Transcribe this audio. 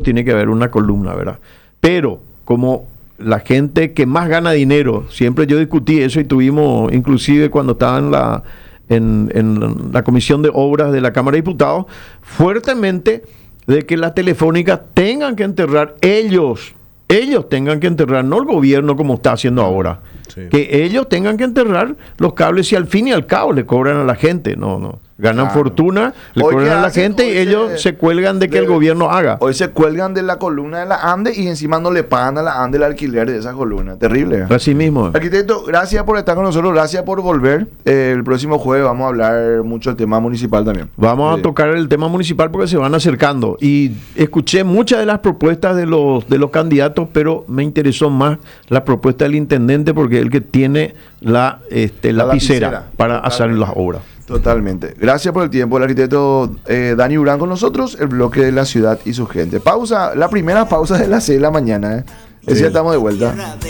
tiene que haber una columna, ¿verdad? Pero como la gente que más gana dinero, siempre yo discutí eso y tuvimos, inclusive cuando estaba en la Comisión de Obras de la Cámara de Diputados, fuertemente de que las telefónicas tengan que enterrar ellos tengan que enterrar, no el gobierno como está haciendo ahora, que ellos tengan que enterrar los cables y al fin y al cabo le cobran a la gente, no. Ganan fortuna, le cobran a la gente y ellos se cuelgan de que el gobierno haga. Hoy se cuelgan de la columna de la ANDE y encima no le pagan a la ANDE el alquiler de esa columna. Terrible. Así mismo. Arquitecto, gracias por estar con nosotros, gracias por volver. El próximo jueves vamos a hablar mucho del tema municipal también. Vamos a tocar el tema municipal porque se van acercando. Y escuché muchas de las propuestas de los candidatos, pero me interesó más la propuesta del intendente porque es el que tiene la lapicera para hacer las obras. Totalmente. Gracias por el tiempo. El arquitecto Dani Urán con nosotros, el bloque de la ciudad y su gente. Pausa, la primera pausa de las 6 de la mañana. Ya estamos de vuelta.